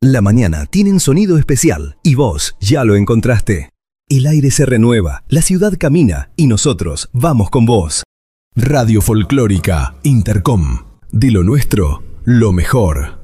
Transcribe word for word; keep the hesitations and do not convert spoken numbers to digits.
La mañana tiene un sonido especial y vos ya lo encontraste. El aire se renueva, la ciudad camina y nosotros vamos con vos. Radio Folclórica Intercom. De lo nuestro, lo mejor.